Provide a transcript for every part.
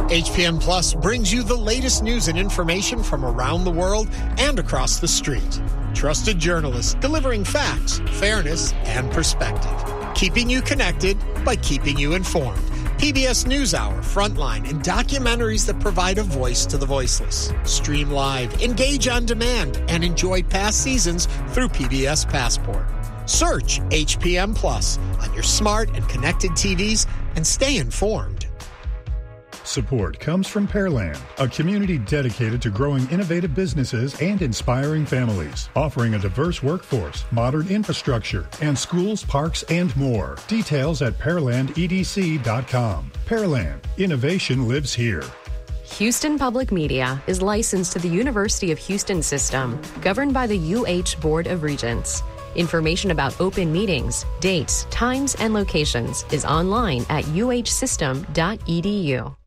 HPM Plus brings you the latest news and information from around the world and across the street. Trusted journalists delivering facts, fairness, and perspective. Keeping you connected by keeping you informed. PBS NewsHour, Frontline, and documentaries that provide a voice to the voiceless. Stream live, engage on demand, and enjoy past seasons through PBS Passport. Search HPM Plus on your smart and connected TVs and stay informed. Support comes from Pearland, a community dedicated to growing innovative businesses and inspiring families, offering a diverse workforce, modern infrastructure, and schools, parks, and more. Details at pearlandedc.com. Pearland, innovation lives here. Houston Public Media is licensed to the University of Houston System, governed by the UH Board of Regents. Information about open meetings, dates, times, and locations is online at uhsystem.edu.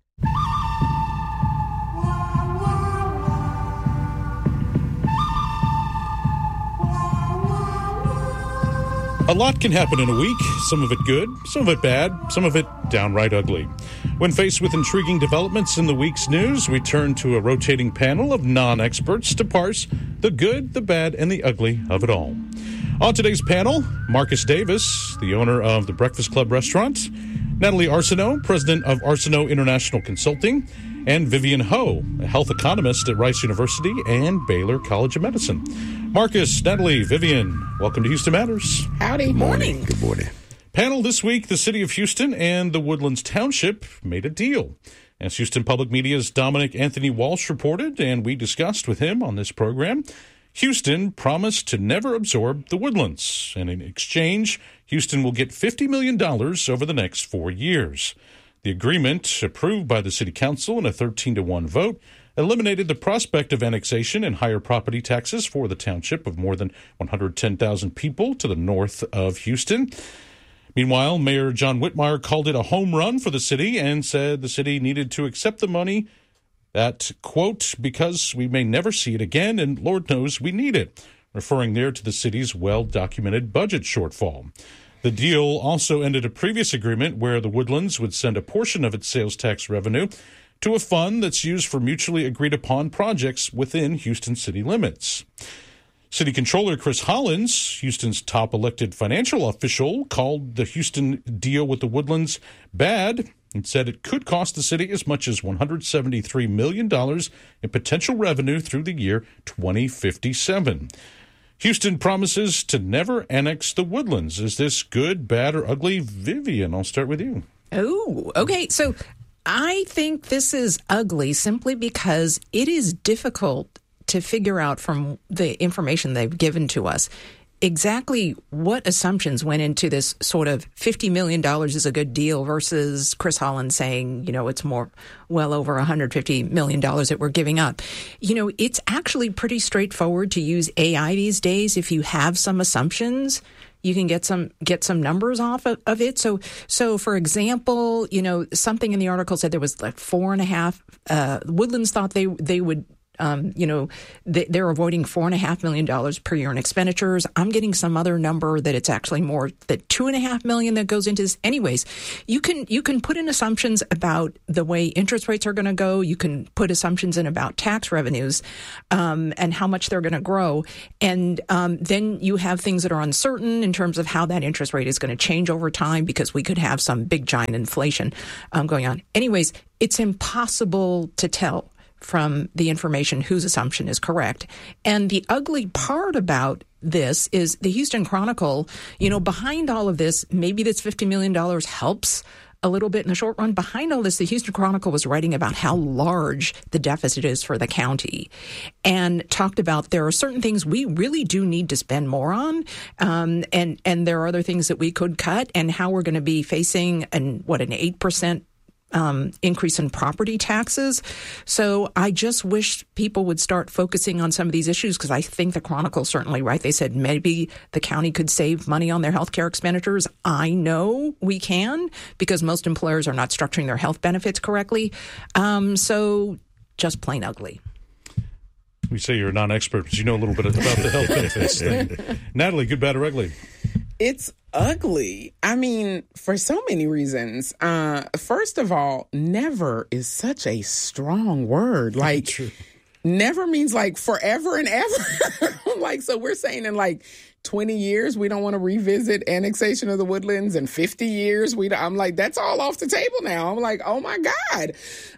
A lot can happen in a week, some of it good, some of it bad, some of it downright ugly. When faced with intriguing developments in the week's news, we turn to a rotating panel of non-experts to parse the good, the bad, and the ugly of it all. On today's panel, Marcus Davis, the owner of the Breakfast Club restaurant, Natalie Arsenault, president of Arsenault International Consulting, and Vivian Ho, a health economist at Rice University and Baylor College of Medicine. Marcus, Natalie, Vivian, welcome to Houston Matters. Howdy. Morning. Good morning. Panel this week, the city of Houston and the Woodlands Township made a deal. As Houston Public Media's Dominic Anthony Walsh reported, and we discussed with him on this program, Houston promised to never absorb the Woodlands, and in exchange, Houston will get $50 million over the next 4 years. The agreement, approved by the City Council in a 13-1 vote, eliminated the prospect of annexation and higher property taxes for the township of more than 110,000 people to the north of Houston. Meanwhile, Mayor John Whitmire called it a home run for the city and said the city needed to accept the money that, quote, because we may never see it again and Lord knows we need it, referring there to the city's well-documented budget shortfall. The deal also ended a previous agreement where the Woodlands would send a portion of its sales tax revenue to a fund that's used for mutually agreed-upon projects within Houston city limits. City Controller Chris Hollins, Houston's top elected financial official, called the Houston deal with the Woodlands bad and said it could cost the city as much as $173 million in potential revenue through the year 2057. Houston promises to never annex the Woodlands. Is this good, bad, or ugly? Vivian, I'll start with you. Oh, okay. So I think this is ugly simply because it is difficult to figure out from the information they've given to us exactly what assumptions went into this sort of $50 million is a good deal versus Chris Hollins saying, it's more well over $150 million that we're giving up. It's actually pretty straightforward to use AI these days. If you have some assumptions, you can get some numbers off of it. So for example, something in the article said there was like 4.5. Woodlands thought they would. They're avoiding $4.5 million per year in expenditures. I'm getting some other number that it's actually more that $2.5 million that goes into this. Anyways, you can put in assumptions about the way interest rates are going to go. You can put assumptions in about tax revenues and how much they're going to grow. And then you have things that are uncertain in terms of how that interest rate is going to change over time because we could have some big giant inflation going on. Anyways, it's impossible to tell from the information whose assumption is correct. And the ugly part about this is the Houston Chronicle, behind all of this, maybe this $50 million helps a little bit in the short run. Behind all this, the Houston Chronicle was writing about how large the deficit is for the county and talked about there are certain things we really do need to spend more on. And there are other things that we could cut and how we're going to be facing an 8% increase in property taxes. So I just wish people would start focusing on some of these issues because I think the Chronicle's certainly right. They said maybe the county could save money on their health care expenditures. I know we can because most employers are not structuring their health benefits correctly. So just plain ugly. We say you're a non-expert, but you know a little bit about the health benefits thing. Natalie, good, bad, or ugly? It's ugly. I mean, for so many reasons. First of all, never is such a strong word. Like, never means like forever and ever. Like, so we're saying in like 20 years, we don't want to revisit annexation of the Woodlands. In 50 years, I'm like, that's all off the table now. I'm like, oh my God.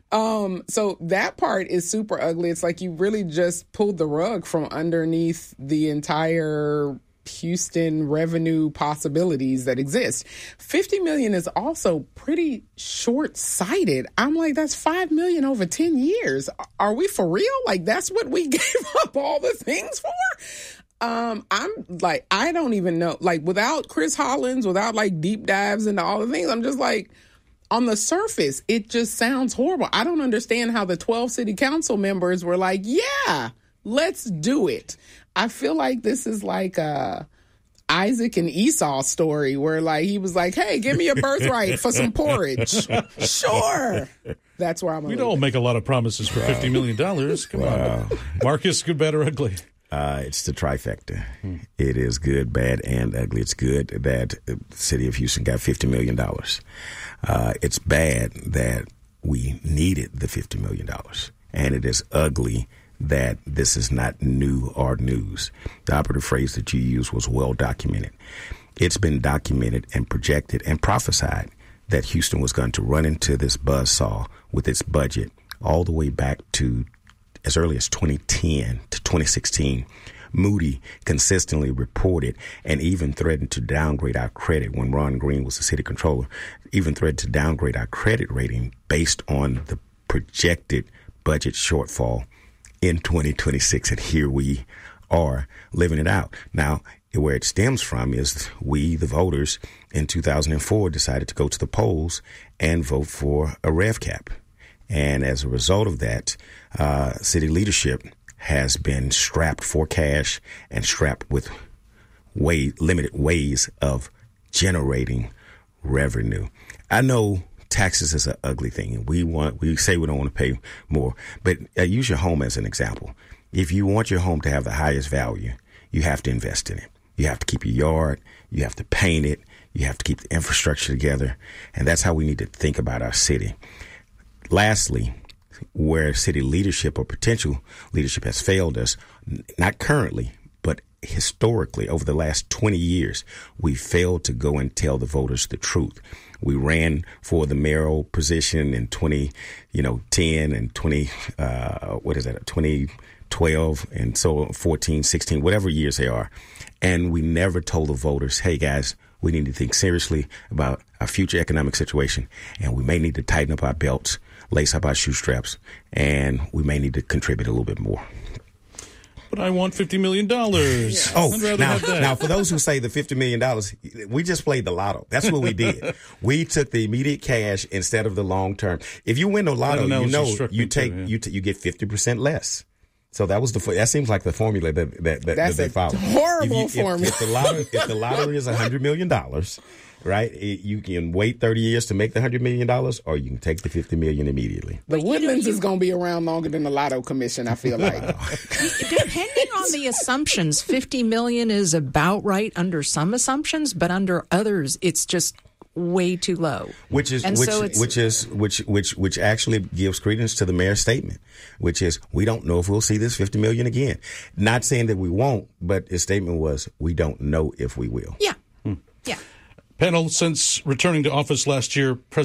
So that part is super ugly. It's like you really just pulled the rug from underneath the entire Houston revenue possibilities that exist. $50 million is also pretty short-sighted. I'm like, that's $5 million over 10 years. Are we for real? Like, that's what we gave up all the things for? I'm like, I don't even know. Like, without Chris Hollins, without like deep dives into all the things, I'm just like, on the surface, it just sounds horrible. I don't understand how the 12 city council members were like, yeah, let's do it. I feel like this is like a Isaac and Esau story where like he was like, hey, give me a birthright for some porridge. Sure. That's where I'm We'd all make a lot of promises for $50 million. Come on. Marcus, good, bad, or ugly? It's the trifecta. It is good, bad, and ugly. It's good that the city of Houston got $50 million. It's bad that we needed the $50 million. And it is ugly that this is not new or news. The operative phrase that you used was well documented. It's been documented and projected and prophesied that Houston was going to run into this buzzsaw with its budget all the way back to as early as 2010 to 2016. Moody consistently reported and even threatened to downgrade our credit when Ron Green was the city controller, even threatened to downgrade our credit rating based on the projected budget shortfall in 2026. And here we are living it out. Now, where it stems from is we, the voters, in 2004 decided to go to the polls and vote for a rev cap. And as a result of that, city leadership has been strapped for cash and strapped with limited ways of generating revenue. I know taxes is an ugly thing, and we say we don't want to pay more, but use your home as an example. If you want your home to have the highest value, you have to invest in it. You have to keep your yard. You have to paint it. You have to keep the infrastructure together. And that's how we need to think about our city. Lastly, where city leadership or potential leadership has failed us, not currently, but historically over the last 20 years, we failed to go and tell the voters the truth. We ran for the mayoral position in 2010 and 2012 and so 14, 16, whatever years they are. And we never told the voters, hey, guys, we need to think seriously about our future economic situation, and we may need to tighten up our belts, lace up our shoe straps, and we may need to contribute a little bit more. But I want $50 million. Now, for those who say the $50 million, we just played the lotto. That's what we did. We took the immediate cash instead of the long term. If you win the lotto, you get 50% less. So that was that seems like the formula that they follow. That's a horrible formula. If the lottery is $100 million, right? You can wait 30 years to make the $100 million, or you can take the $50 million immediately. The Woodlands is going to be around longer than the Lotto Commission, I feel like. Depending on the assumptions, $50 million is about right under some assumptions, but under others, it's just way too low. Which actually gives credence to the mayor's statement, which is we don't know if we'll see this $50 million again. Not saying that we won't, but his statement was we don't know if we will. Yeah. Yeah. Panel, since returning to office last year,